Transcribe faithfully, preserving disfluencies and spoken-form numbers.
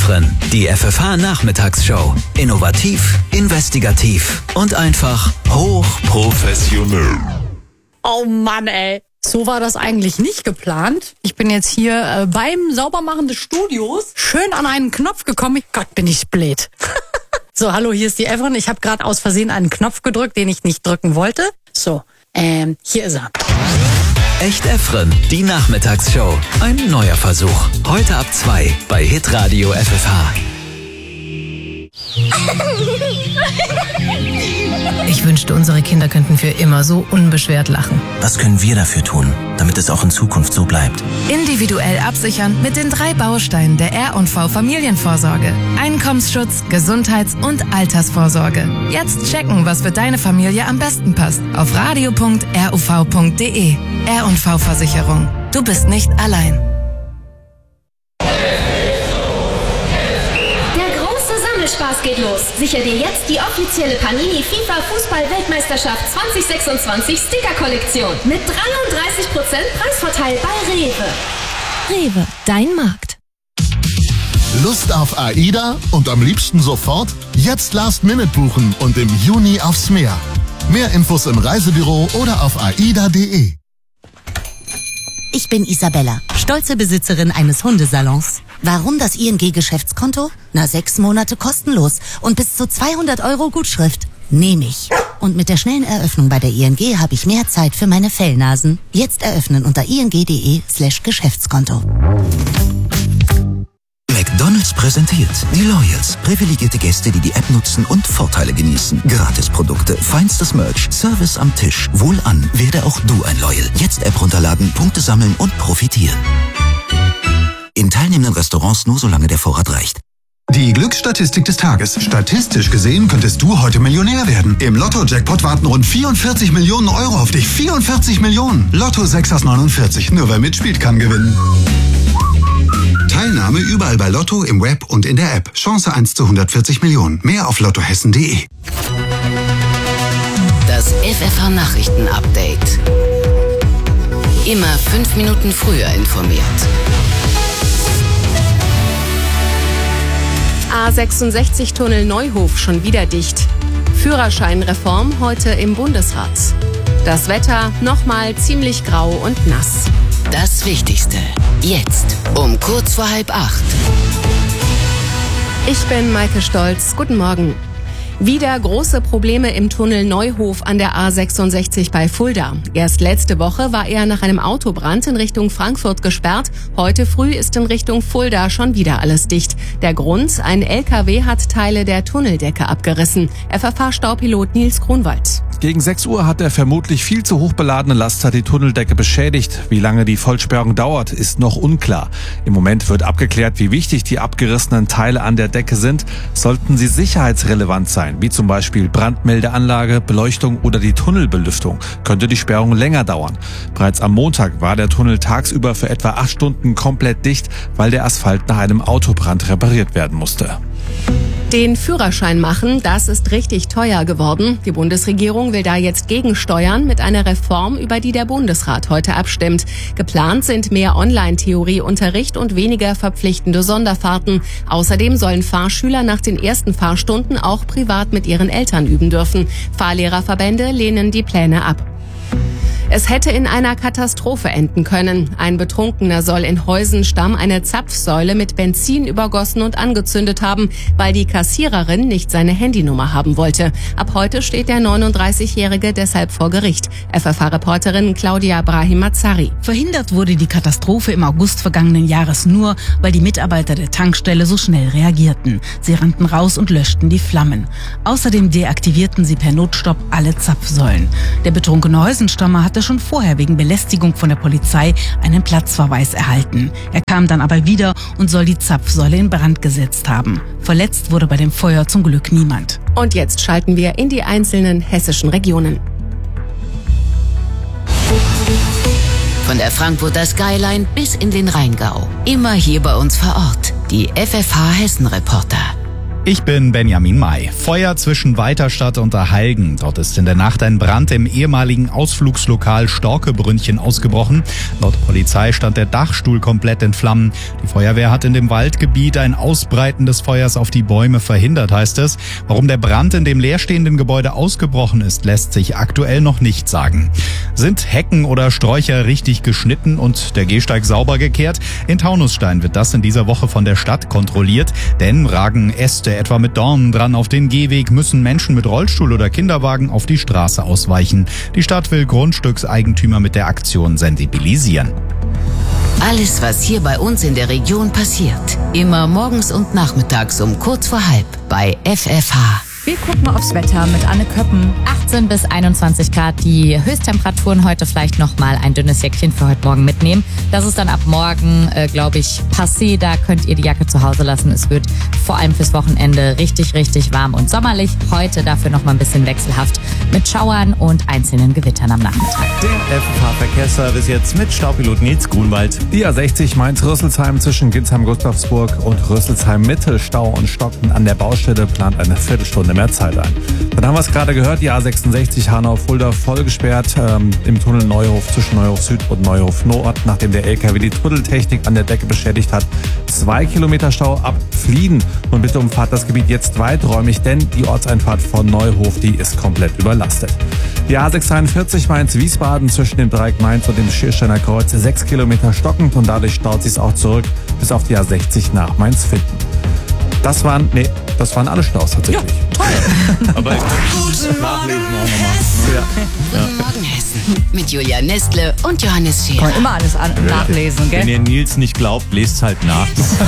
Efren, die F F H-Nachmittagsshow. Innovativ, investigativ und einfach hochprofessionell. Oh Mann, ey. So war das eigentlich nicht geplant. Ich bin jetzt hier äh, beim Saubermachen des Studios schön an einen Knopf gekommen. Gott, bin ich blöd. So, hallo, hier ist die Efren. Ich habe gerade aus Versehen einen Knopf gedrückt, den ich nicht drücken wollte. So, ähm, hier ist er. Echt Efren, die Nachmittagsshow. Ein neuer Versuch. Heute ab zwei bei Hitradio F F H. Ich wünschte, unsere Kinder könnten für immer so unbeschwert lachen. Was können wir dafür tun, damit es auch in Zukunft so bleibt? Individuell absichern mit den drei Bausteinen der R und V Familienvorsorge. Einkommensschutz, Gesundheits- und Altersvorsorge. Jetzt checken, was für deine Familie am besten passt. Auf radio punkt r u v punkt d e. R und V Versicherung. Du bist nicht allein. Spaß geht los. Sicher dir jetzt die offizielle Panini FIFA Fußball-Weltmeisterschaft zwanzig sechsundzwanzig Sticker-Kollektion mit dreiunddreißig Prozent Preisvorteil bei Rewe. Rewe, dein Markt. Lust auf AIDA und am liebsten sofort? Jetzt Last Minute buchen und im Juni aufs Meer. Mehr Infos im Reisebüro oder auf aida punkt de. Ich bin Isabella, stolze Besitzerin eines Hundesalons. Warum das I N G-Geschäftskonto? Na, sechs Monate kostenlos und bis zu zweihundert Euro Gutschrift. Nehme ich. Und mit der schnellen Eröffnung bei der I N G habe ich mehr Zeit für meine Fellnasen. Jetzt eröffnen unter ing punkt de slash Geschäftskonto. McDonald's präsentiert die Loyals. Privilegierte Gäste, die die App nutzen und Vorteile genießen. Gratisprodukte, feinstes Merch, Service am Tisch. Wohlan, werde auch du ein Loyal. Jetzt App runterladen, Punkte sammeln und profitieren. In teilnehmenden Restaurants nur solange der Vorrat reicht. Die Glücksstatistik des Tages. Statistisch gesehen könntest du heute Millionär werden. Im Lotto-Jackpot warten rund vierundvierzig Millionen Euro auf dich. vierundvierzig Millionen. Lotto sechs aus neunundvierzig. Nur wer mitspielt, kann gewinnen. Teilnahme überall bei Lotto, im Web und in der App. Chance eins zu hundertvierzig Millionen. Mehr auf lottohessen punkt de. Das F F H-Nachrichten-Update. Immer fünf Minuten früher informiert. A sechsundsechzig Tunnel Neuhof schon wieder dicht. Führerscheinreform heute im Bundesrat. Das Wetter nochmal ziemlich grau und nass. Das Wichtigste jetzt um kurz vor halb acht. Ich bin Maike Stolz. Guten Morgen. Wieder große Probleme im Tunnel Neuhof an der A sechsundsechzig bei Fulda. Erst letzte Woche war er nach einem Autobrand in Richtung Frankfurt gesperrt. Heute früh ist in Richtung Fulda schon wieder alles dicht. Der Grund? Ein L K W hat Teile der Tunneldecke abgerissen. F F H-Staupilot Nils Grunwald. Gegen sechs Uhr hat der vermutlich viel zu hoch beladene Laster die Tunneldecke beschädigt. Wie lange die Vollsperrung dauert, ist noch unklar. Im Moment wird abgeklärt, wie wichtig die abgerissenen Teile an der Decke sind. Sollten sie sicherheitsrelevant sein, wie zum Beispiel Brandmeldeanlage, Beleuchtung oder die Tunnelbelüftung, könnte die Sperrung länger dauern. Bereits am Montag war der Tunnel tagsüber für etwa acht Stunden komplett dicht, weil der Asphalt nach einem Autobrand repariert werden musste. Den Führerschein machen, das ist richtig teuer geworden. Die Bundesregierung will da jetzt gegensteuern mit einer Reform, über die der Bundesrat heute abstimmt. Geplant sind mehr Online-Theorieunterricht und weniger verpflichtende Sonderfahrten. Außerdem sollen Fahrschüler nach den ersten Fahrstunden auch privat mit ihren Eltern üben dürfen. Fahrlehrerverbände lehnen die Pläne ab. Es hätte in einer Katastrophe enden können. Ein Betrunkener soll in Heusenstamm eine Zapfsäule mit Benzin übergossen und angezündet haben, weil die Kassiererin nicht seine Handynummer haben wollte. Ab heute steht der neununddreißigjährige deshalb vor Gericht. F F H-Reporterin Claudia Brahimazari. Verhindert wurde die Katastrophe im August vergangenen Jahres nur, weil die Mitarbeiter der Tankstelle so schnell reagierten. Sie rannten raus und löschten die Flammen. Außerdem deaktivierten sie per Notstopp alle Zapfsäulen. Der betrunkene Heusenstammer hatte schon vorher wegen Belästigung von der Polizei einen Platzverweis erhalten. Er kam dann aber wieder und soll die Zapfsäule in Brand gesetzt haben. Verletzt wurde bei dem Feuer zum Glück niemand. Und jetzt schalten wir in die einzelnen hessischen Regionen. Von der Frankfurter Skyline bis in den Rheingau. Immer hier bei uns vor Ort. Die F F H Hessen Reporter. Ich bin Benjamin May. Feuer zwischen Weiterstadt und der Halgen. Dort ist in der Nacht ein Brand im ehemaligen Ausflugslokal Storkebrünnchen ausgebrochen. Laut Polizei stand der Dachstuhl komplett in Flammen. Die Feuerwehr hat in dem Waldgebiet ein Ausbreiten des Feuers auf die Bäume verhindert, heißt es. Warum der Brand in dem leerstehenden Gebäude ausgebrochen ist, lässt sich aktuell noch nicht sagen. Sind Hecken oder Sträucher richtig geschnitten und der Gehsteig sauber gekehrt? In Taunusstein wird das in dieser Woche von der Stadt kontrolliert, denn ragen Äste etwa mit Dornen dran auf den Gehweg, müssen Menschen mit Rollstuhl oder Kinderwagen auf die Straße ausweichen. Die Stadt will Grundstückseigentümer mit der Aktion sensibilisieren. Alles, was hier bei uns in der Region passiert. Immer morgens und nachmittags um kurz vor halb bei F F H. Wir gucken aufs Wetter mit Anne Köppen. achtzehn bis einundzwanzig Grad, die Höchsttemperaturen heute vielleicht nochmal ein dünnes Jäckchen für heute Morgen mitnehmen. Das ist dann ab morgen, äh, glaube ich, passé. Da könnt ihr die Jacke zu Hause lassen. Es wird vor allem fürs Wochenende richtig, richtig warm und sommerlich. Heute dafür nochmal ein bisschen wechselhaft mit Schauern und einzelnen Gewittern am Nachmittag. Der F F H-Verkehrsservice jetzt mit Staupilot Nils Grunwald. Die A sechzig Mainz-Rüsselsheim zwischen Ginsheim-Gustavsburg und Rüsselsheim-Mitte, Stau und Stocken an der Baustelle, plant eine Viertelstunde mehr Zeit ein. Dann haben wir es gerade gehört, die A sechsundsechzig Hanau-Fulda voll gesperrt ähm, im Tunnel Neuhof zwischen Neuhof Süd und Neuhof Nord, nachdem der L K W die Tunneltechnik an der Decke beschädigt hat. Zwei Kilometer Stau ab Flieden und bitte umfahrt das Gebiet jetzt weiträumig, denn die Ortseinfahrt von Neuhof, die ist komplett überlastet. Die A sechshunderteinundvierzig Mainz-Wiesbaden zwischen dem Dreieck Mainz und dem Schiersteiner Kreuz sechs Kilometer stockend und dadurch staut sie es auch zurück bis auf die A sechzig nach Mainz-Fitten. Das waren, nee, das waren alle Staus tatsächlich. Ja, toll. Aber guten Nachlesen auch nochmal. Ja. Guten Morgen, Hessen. Mit Julia Nestle und Johannes Scherer. Kann man immer alles an nachlesen, gell? Wenn ihr Nils nicht glaubt, lest halt nach.